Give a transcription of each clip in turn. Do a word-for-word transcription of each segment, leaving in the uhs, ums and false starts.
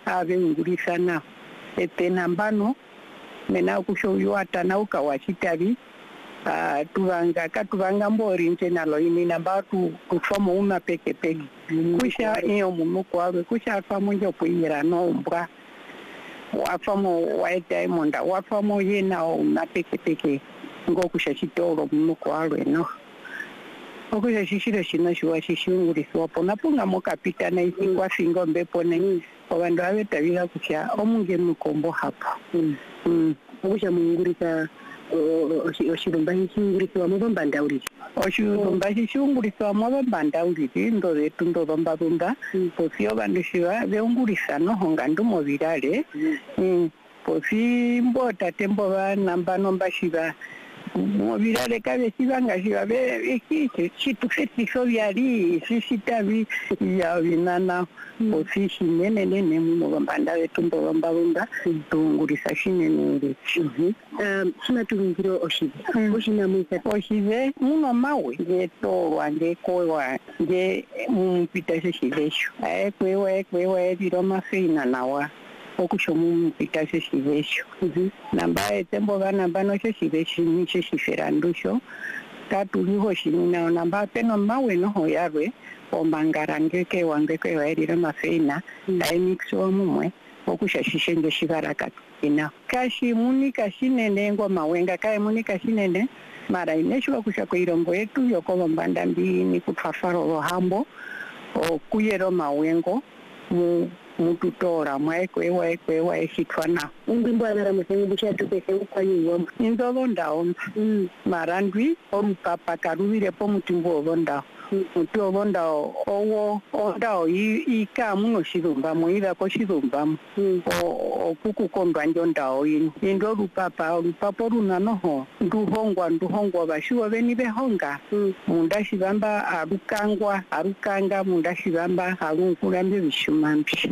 ave ngurisana etena mbano mena kushoyo atana ukawachitavi Uh, tuvanga katuvanga mbori nje nalo ini namba tu kufamo uma peke peke kusha iyo mumuko wawe kusha afamo njo kuira no mbwa wafamo waeta imonda wafamo yena uma peke peke ngo kusha chitoro mumuko wawe no okusha shishiro shino shuwa shishunguri swapo napunga mokapita na isi kwa fingo mbepo na wabando wawe tawila kusha omunge mkombo hapo mm. mm. okusha mungurika oshirumba shishunguriswa mu bambandauriri oshirumba shishunguriswa mu bambandauriri ndo zetu ndo bambabumba posi obandu shiba beungurisa noho ngandu mu birale posi mbota tembo banamba nomba shiba mu birale kabe kibanga shiba be iki chitu fetiso byali sisitabi ya binana posi shinene nene mu bambanda betu ndo bambabumba tungurisa shinene uri um sima tungiro oshibe oshina muita oshibe muno mawe geto wande kowa ge mpita shishibesho ae kwewe kwewe diroma fina nawa okushomu mpita shishibesho namba etembo bana bano shishibesho ni shishiferandusho tatuliho shinina namba peno mawe no hoyarwe ombangarange ke wange ke wairira fina ae mixo mumwe okushashishe nge shibaraka ina kashi muni kashinene ngo mawenga kai muni kashinene mara ineshuwa kusha koirongo yetu yoko bambanda mbini kutfafaro rohambo okuyero mawengo mu mututora mwaekwe waekwe waeshitwana ungimbo anara musengi busha tupese ukwanyiwa inzogo ndao mm. marandwi orupapa karuvire po mutimbo obonda muti obonda owo ondao ika muno shirumba muira ko shirumba okuku kondwa ndondao ini indo rupapa rupapa runanoho nduhongwa nduhongwa bashuwa beni behonga munda shibamba arukangwa arukanga munda shibamba arunkurambe bishumambi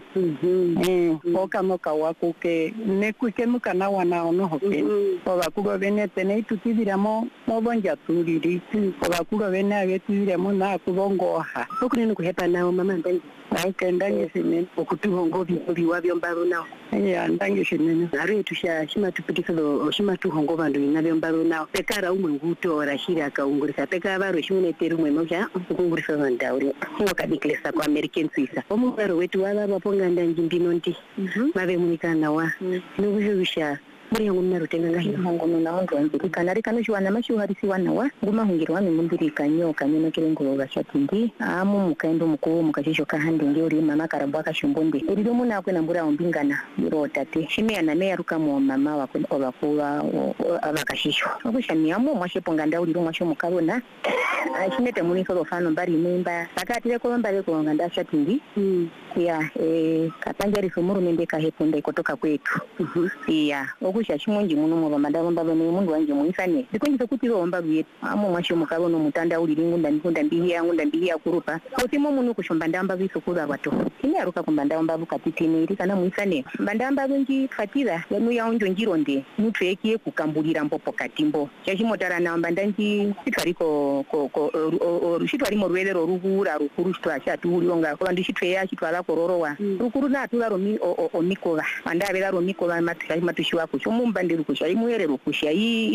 eh okamoka wakuke nekuke mukana wana onoho ke obakulo bene tene tutibiramo mobonja turiri obakulo bene abetibiramo na kubongoha okunene kuhepa nawo mama mbangi akendanye sinene okutuhongo biwa byombaro nawo ya ndanye sinene ari tusha shima tupitikalo shima tuhongo bandu na byombaro nawo pekara umwe ngutora shira kaungurisa pekara baro shimune teru mwe moja kungurisa bandauri ngo kadiklesa kwa American Suisse omubaro wetu wala baponga ndanji mbinonti mabe munikana wa nubujusha muri yangu narutenga ngahi hongo nuna hongo nzuri kanari kanu shwana mashu harisi wana wa nguma hungiro wami mumbiri kanyo kanyo kirengo gashatindi amu mukendo mukuru mukashisho kahandi ngori mama karabwa kashumbonde erido muna akwe nambura ombingana biro tate shime yana me yaruka mu mama wa kwe obakuwa abakashisho okushamia mu mwashe ponganda uri mwashe mukarona ashimete muri solo fano mbari memba akatire ko mbare ko nganda shatindi ya eh katanjari somuru mende kaheponde kutoka kwetu ya okusha chimonji muno mu bamanda bamba ne mundu wanje muisane sikonje kuti romba bye amo mwasho mukabono mutanda uri lingunda ndikunda mbihi yangu ndambihi akurupa otimo muno kushomba ndamba bisukura bato ine aruka kumbanda bamba bukatitini iri kana muisane mbandamba bunji fatira yanu yaonjo njironde mutweki kukambulira mpopo katimbo chashimotara na mbandanji sitwariko ko ko rushitwari mo rwelero ruhura rukuru twasha tuulionga ko bandishitwe ya kitwala kororowa rukuru na tularo mi o mikola anda belaro mikola matisha matishiwa ko mumbandiro kusha imuherero kusha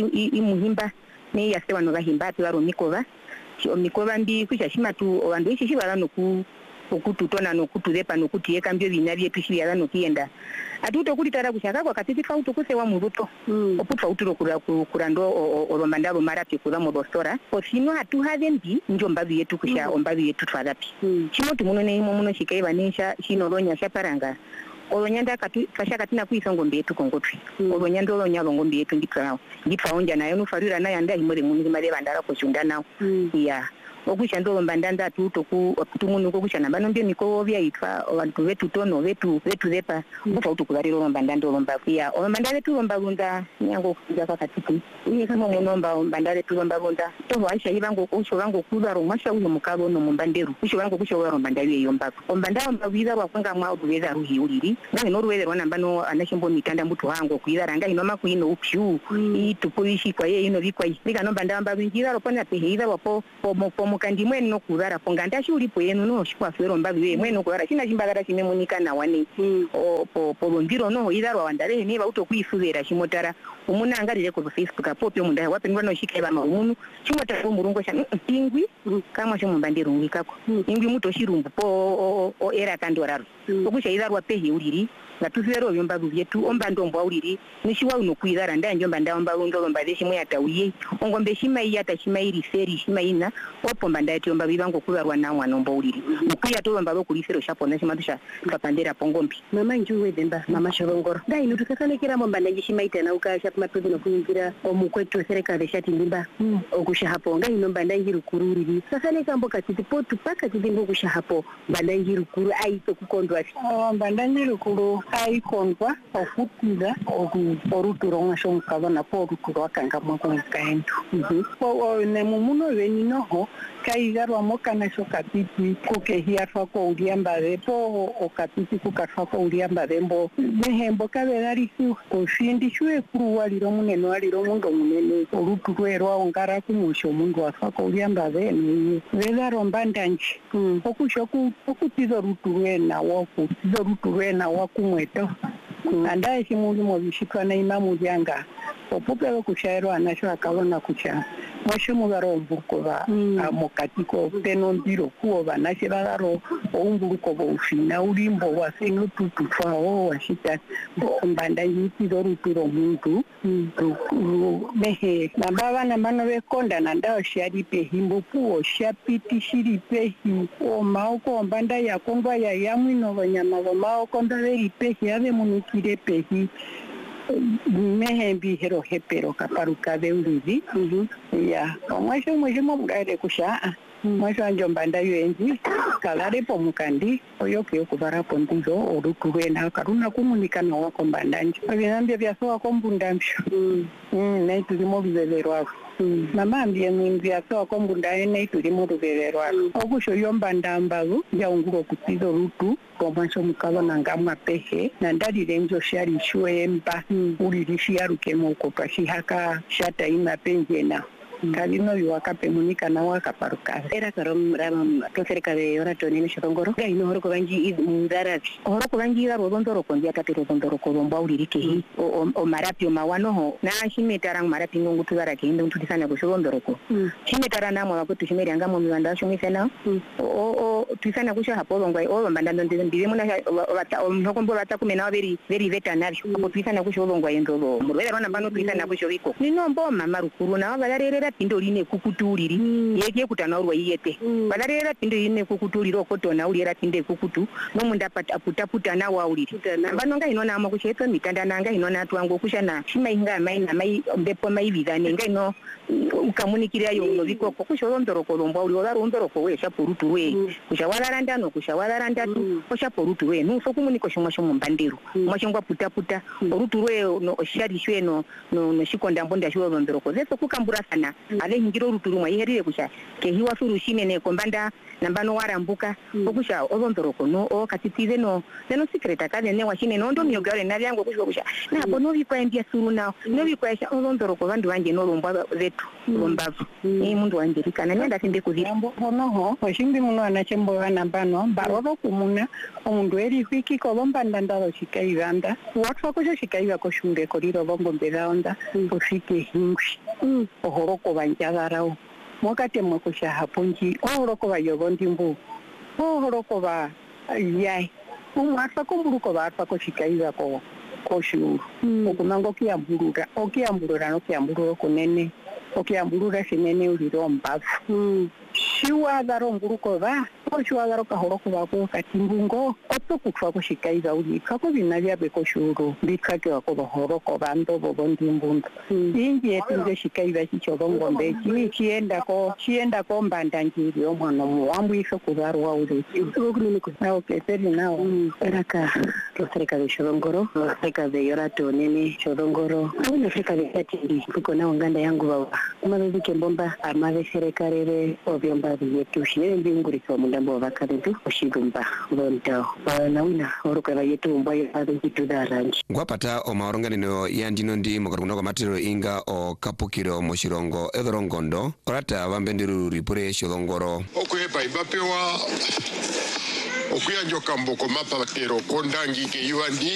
i muhimba ne yasewa no bahimba tularo mikola mikola mbi kusha shimatu obandu ishi shibala no ku okututona no kutuzepa no kutieka mbyo binabye tushibya no kienda atuto kulitara kushaka kwa katiti fauto kusewa muruto mm. oputwa uturo kura kurando olombandalo marapi kula mo dostora osino hatu havembi njombabu yetu kusha mm. ombabu yetu twadapi mm. chimo tumuno ne imo muno shikaiba nesha shino ronya shaparanga olonyanda katu fasha katina kuisongo mbetu kongotwi mm. olonyanda olonyalo ngombe yetu ndipao ndipao onja nayo nufarira nayo anda himore mungi male bandara ko shunda nawo mm. yeah okushando mbandanda tuto ku tumuno kokushana bano mbye miko bya itwa abantu betu tono betu betu zepa ufa utukulariro mbandando lomba ya mbandale tu lomba bunda nyango kuja kwa katiti uye kama munomba mbandale tu lomba bunda to aisha ibango kusho bango kudaro masha uyo mukabo no mbanderu kusho bango kusho waro mbandale yomba mbandalo mbawiza wakwanga mwa ubeza ruhi uliri nani no ruwele wana mbano anashimbo mitanda mbuto hango kuidaranga inoma kuino upyu itupuishi kwa ye ino bikwa isika no mbandamba bingira ropona peheida wapo pomo pomo mukandi mwene no kudara ponga ndashi ulipo yenu no shikwa fero mbavi we mwene no kudara china chimbagara chine munika na wani o po po ndiro no idarwa wandare ne ba utokuifuzera chimotara umuna angarire ku Facebook apo pyo munda wapi ngwana shike ba maunu chimotara ko murungo sha ingwi kama cho mumbandiro ngikako ingwi muto shirumbu po o era kandoraro okusha idarwa pehi uliri ngatusero byombavu byetu omba ndombo uliri nishiwa unokuidara ndanjomba ndaomba ndolomba deshimwe yatawiye ongombe shima yata shima iri seri shima ina opomba ndati omba bibango kubarwa na mwana ombo uliri mukuya tolomba bokulisero shapona shimatusha kapandera pongombi mama njuwe demba mama shorongoro dai nutukakanekera momba ndaji shima ita na ukasha mapedo no kuingira omukwetu serikali shati ndimba okusha hapo ngai nomba ndaji rukururi sasa ne kambo katiti potu paka tidimbo kusha hapo bandangi rukuru aito kukondwa omba ndaji rukuru aikondwa ofutiza oruturonga shomukabona po ruturo akanga mwako mukaendu po ne mumuno veninoho kaigarwa mokana shokapiti kukehiarfa ko uriambare po okapiti kukarfa ko uriambare mbo nehembo kaberarisi koshindi shwe kuruwariro munene wariro mundo munene oruturwerwa ongara kumusho mundu afa ko uriambare ni vedaromba ndanji okushoku okutizo ruturwena woku tizo ruturwena wakumweto andaye chimundu mobishikwa na imamu yanga opupe okushairo anasho akabona kucha mwasho mugarombuko ba mokatiko teno ndiro kuo banashe bagaro oumburuko bofina ulimbo waseno tututwa o washita mbanda yiti do ruturo muntu mehe nababa na mano bekonda na ndao shari pehimbo puo shapiti shiri pehi o maoko mbanda ya kongwa ya yamwino banyama bo maoko ndaberi pehi ave munikire pehi mehembi hero hepero kaparuka de urivi ya omwasho mweje mugare kusha mwasho anjomba ndayo enzi kalare po mukandi oyoke okubara pondizo orutuwe na karuna kumunikana wako mbandanje abinambye byasowa ko mbundamsho mm nayi tulimo bibeberwa mama ambye mwinzi yasowa ko mbundaye nayi tulimo bibeberwa okusho yomba ndambalu ya unguro kutizo rutu komanso mukabona ngamwa pehe na ndalire njo shari shwemba ulirishi yarukemo kopashi haka shata ima penjena kalino yuwakape munika na wakaparuka era karom ram tosereka de oratoni ne shorongoro ga ino horoko banji mudarabi horoko banji ga rodondoro kondia tatero rodondoro ko bomba ulirike hi o o marapio mawano ho na shimetarang marapi ngungu tuzara ke ndo tutisana ko shorondoro ko shimetara na mwa ko tushimeri anga mo miwanda shumisena o o tutisana ko hapo ngwa o bamba ndo ndire muna wata nhokombo wata kumena very very veterinary ko tutisana ko shorongwa yendolo murwera bana bano tutisana ko shoriko nino mboma marukuru na balarere pindo line kukutuliri yeke kutana urwa yete balarera pindo ine kukutuliro kotona ulira pinde kukutu no munda pata putaputa na wauliri banonga inona ama kucheto mitanda nanga inona atwango kushana shima inga mai na mai mbepo mai bidane nga ino ukamunikira yo no bikoko kushorondoro kolomba uli ola rondoro ko we shaporutu we kushawalaranda no kushawalaranda tu kushaporutu we no sokumuniko shomwa shomo mbandiro mwashongwa putaputa orutu we no shari shwe no no shikonda mbonda shwo rondoro ko zeso kukambura sana ale ngiro ruturumwa iherire kusha ke hiwa surushine ne kombanda nambano warambuka okusha orondoro ko no o katitize no no secreta kale ne washine no ndo myogale na byango kusho kusha na bono bikwa ndia suru na no bikwa sha orondoro ko bandu banje no rombwa zetu rombavu ni mundu wanjerikana nenda sinde kuzirambo hono ho oshimbi muno anachembo wana bano barobo kumuna omundu eri wiki ko bomba ndandalo shikairanda watwa ko shikaiwa ko shumbe ko riro bombo mberaonda ofike hingwi ohoroko banjagarao mwakate mwakusha haponji ohoroko bayobondi mbu ohoroko ba yai umwatwa kumburuko batwa ko shikaiwa ko ko shuru okumango kiamburura okiamburura no kiamburura kunene okiamburura sinene uliro mbavu shiwa daro nguruko ba shiwa daro kahoroko bako katimbungo otokutwa ko shikaiza uli kako binavya beko shuru bikake wako bahoroko bando bobondi mbundu ingi etinze shikaiza chichobongo mbechi chienda ko chienda ko mbanda njiri omwana muambu iso kuzaru wa uli ukuniko na oketeri nao eraka tosereka de shorongoro tosereka de yorato nene shorongoro awina sereka de tachiri kuko na nganda yangu baba umaze kembomba amaze sereka rere obyomba yetu shire mbinguri so munda ndambo vakaretu oshirumba vonda na wina oroka yetu mbaye abitu daranji ngwapata o maoronganino ya ndino ndi mukarukuno kwa matiro inga o kapukiro moshirongo edhorongondo orata vambendiru ripure shilongoro okuyepa ibapewa okuyanjoka mboko mapatero kondangi ke yuandi